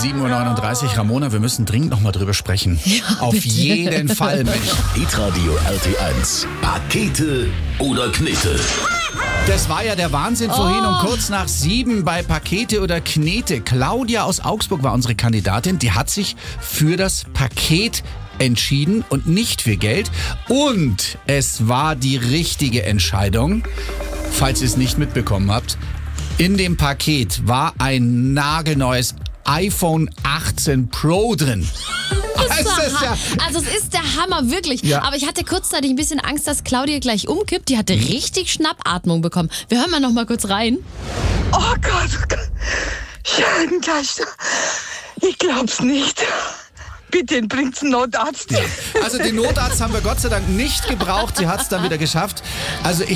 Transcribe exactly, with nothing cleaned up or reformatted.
sieben Uhr neununddreißig, Ramona, wir müssen dringend noch mal drüber sprechen. Ja, Auf bitte. jeden Fall, Mensch. Hitradio R T eins. Pakete oder Knete? Das war ja der Wahnsinn vorhin um kurz nach sieben bei Pakete oder Knete. Claudia aus Augsburg war unsere Kandidatin. Die hat sich für das Paket entschieden und nicht für Geld. Und es war die richtige Entscheidung. Falls ihr es nicht mitbekommen habt, in dem Paket war ein nagelneues iPhone achtzehn Pro drin. Das Also, war es ist ja- ha- also es ist der Hammer, wirklich. Ja. Aber ich hatte kurzzeitig ein bisschen Angst, dass Claudia gleich umkippt. Die hatte richtig Schnappatmung bekommen. Wir hören mal noch mal kurz rein. Oh Gott, oh Gott. Scheibenkleister. Ich glaub's nicht. Bitte bringt's einen Notarzt. Also den Notarzt haben wir Gott sei Dank nicht gebraucht. Sie hat es dann wieder geschafft. Also ich